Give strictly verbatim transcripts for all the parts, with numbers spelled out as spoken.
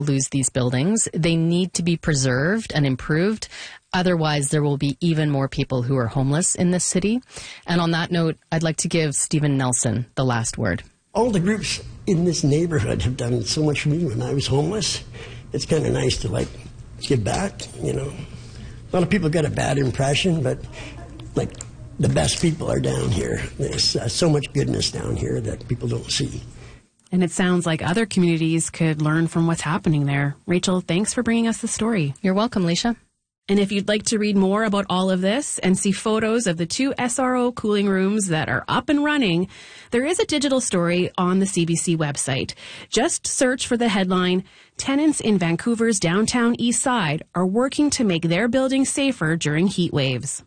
lose these buildings. They need to be preserved and improved. Otherwise, there will be even more people who are homeless in this city. And on that note, I'd like to give Stephen Nelson the last word. All the groups in this neighborhood have done so much for me when I was homeless. It's kind of nice to, like, give back, you know. A lot of people get a bad impression, but, like, the best people are down here. There's uh, so much goodness down here that people don't see. And it sounds like other communities could learn from what's happening there. Rachel, thanks for bringing us the story. You're welcome, Leisha. And if you'd like to read more about all of this and see photos of the two S R O cooling rooms that are up and running, there is a digital story on the C B C website. Just search for the headline, "Tenants in Vancouver's downtown east side are working to make their buildings safer during heat waves."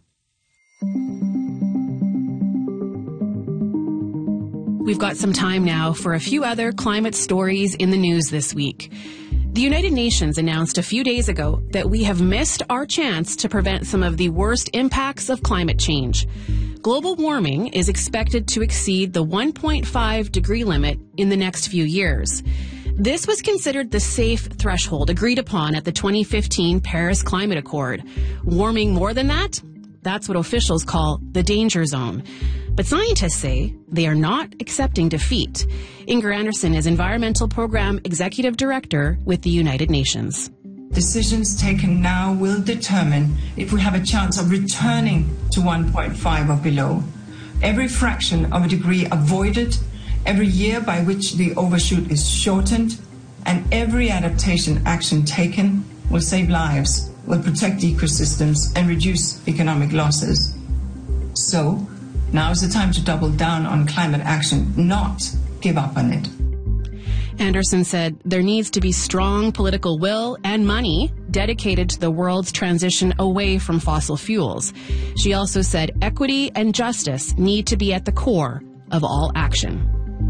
We've got some time now for a few other climate stories in the news this week. The United Nations announced a few days ago that we have missed our chance to prevent some of the worst impacts of climate change. Global warming is expected to exceed the one point five degree limit in the next few years. This was considered the safe threshold agreed upon at the twenty fifteen Paris Climate Accord. Warming more than that? That's what officials call the danger zone. But scientists say they are not accepting defeat. Inger Anderson is Environmental Program Executive Director with the United Nations. Decisions taken now will determine if we have a chance of returning to one point five or below. Every fraction of a degree avoided, every year by which the overshoot is shortened, and every adaptation action taken will save lives, will protect ecosystems, and reduce economic losses. So, now is the time to double down on climate action, not give up on it. Anderson said there needs to be strong political will and money dedicated to the world's transition away from fossil fuels. She also said equity and justice need to be at the core of all action.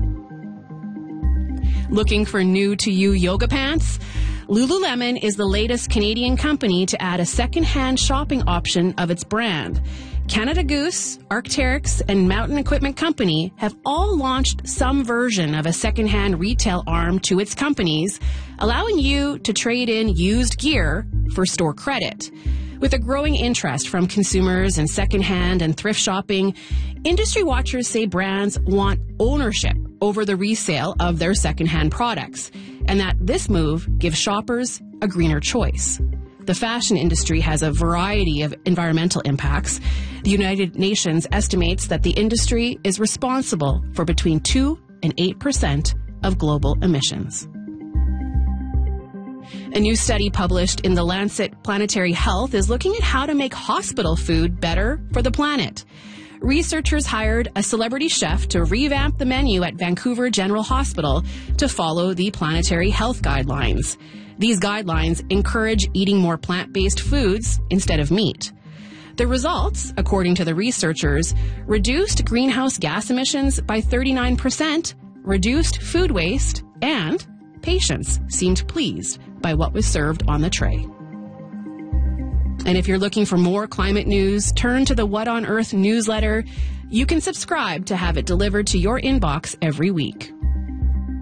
Looking for new-to-you yoga pants? Lululemon is the latest Canadian company to add a second-hand shopping option of its brand. Canada Goose, Arc'teryx, and Mountain Equipment Company have all launched some version of a second-hand retail arm to its companies, allowing you to trade in used gear for store credit. With a growing interest from consumers in second-hand and thrift shopping, industry watchers say brands want ownership over the resale of their second-hand products, and that this move gives shoppers a greener choice. The fashion industry has a variety of environmental impacts. The United Nations estimates that the industry is responsible for between two and eight percent of global emissions. A new study published in The Lancet Planetary Health is looking at how to make hospital food better for the planet. Researchers hired a celebrity chef to revamp the menu at Vancouver General Hospital to follow the planetary health guidelines. These guidelines encourage eating more plant-based foods instead of meat. The results, according to the researchers, reduced greenhouse gas emissions by thirty-nine percent, reduced food waste, and patients seemed pleased by what was served on the tray. And if you're looking for more climate news, turn to the What on Earth newsletter. You can subscribe to have it delivered to your inbox every week.